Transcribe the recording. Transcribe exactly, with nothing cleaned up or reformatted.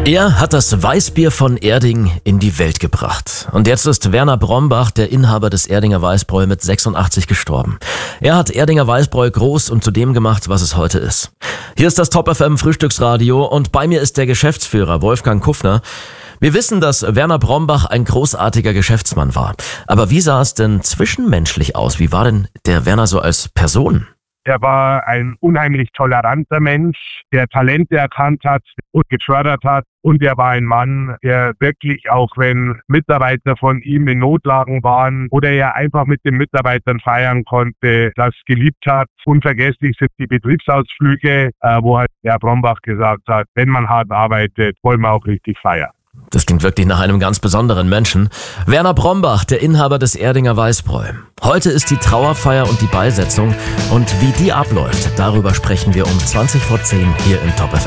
Er hat das Weißbier von Erding in die Welt gebracht. Und jetzt ist Werner Brombach, der Inhaber des Erdinger Weißbräu, mit sechsundachtzig gestorben. Er hat Erdinger Weißbräu groß und zu dem gemacht, was es heute ist. Hier ist das Top F M Frühstücksradio und bei mir ist der Geschäftsführer Wolfgang Kuffner. Wir wissen, dass Werner Brombach ein großartiger Geschäftsmann war. Aber wie sah es denn zwischenmenschlich aus? Wie war denn der Werner so als Person? Er war ein unheimlich toleranter Mensch, der Talente erkannt hat und gefördert hat. Und er war ein Mann, der wirklich, auch wenn Mitarbeiter von ihm in Notlagen waren oder er einfach mit den Mitarbeitern feiern konnte, das geliebt hat. Unvergesslich sind die Betriebsausflüge, wo halt Herr Brombach gesagt hat, wenn man hart arbeitet, wollen wir auch richtig feiern. Das klingt wirklich nach einem ganz besonderen Menschen. Werner Brombach, der Inhaber des Erdinger Weißbräu. Heute ist die Trauerfeier und die Beisetzung. Und wie die abläuft, darüber sprechen wir um zwanzig vor zehn hier im Top F M.